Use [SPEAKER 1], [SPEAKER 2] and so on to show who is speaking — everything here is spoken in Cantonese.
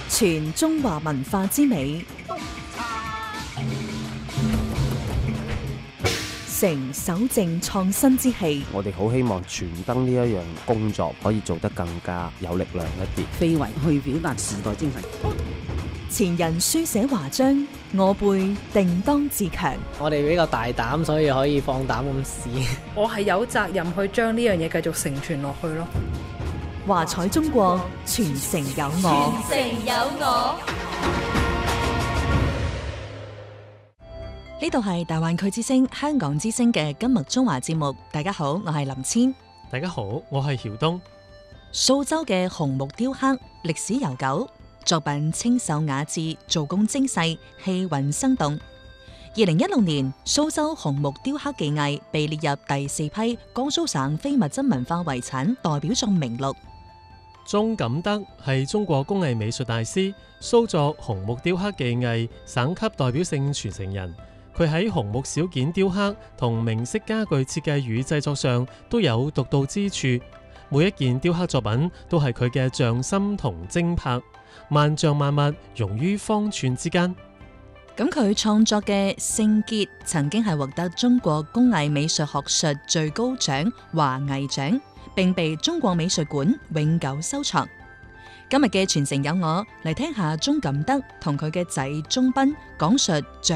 [SPEAKER 1] 傳中華文化之美，承守正創新之氣。
[SPEAKER 2] 我哋好希望傳燈呢一樣工作可以做得更加有力量一啲，
[SPEAKER 3] 非遺去表達時代精神。
[SPEAKER 1] 前人書寫華章，我輩定當自強。
[SPEAKER 4] 我哋比較大膽，所以可以放膽咁試。
[SPEAKER 5] 我係有責任去將呢樣嘢繼續承傳落去咯。
[SPEAKER 1] 華彩中國，傳承有我。
[SPEAKER 6] 傳承有我。
[SPEAKER 1] 呢度係大灣區之聲、香港之聲嘅今日中華節目。大家好，我係林千。
[SPEAKER 7] 大家好，我係曉東。
[SPEAKER 1] 蘇州嘅紅木雕刻歷史悠久，作品清秀雅致，做工精細，氣韻生動。2016年，蘇州紅木雕刻技藝被列入第4批江蘇省非物質文化遺產代表作名錄。
[SPEAKER 7] 鍾錦德係中國工藝美術大師，蘇作紅木雕刻技藝省級代表性傳承人。佢喺紅木小件雕刻同明式家具設計與製作上都有獨到之處，每一件雕刻作品都係佢嘅匠心同精魄，萬象萬物融於方寸之間。
[SPEAKER 1] 咁佢創作嘅聖傑曾經係獲得中國工藝美術學術最高獎華藝獎，並被中國美術館永久收藏。今日嘅傳承有我，嚟聽下鍾錦德同佢嘅仔鍾斌講述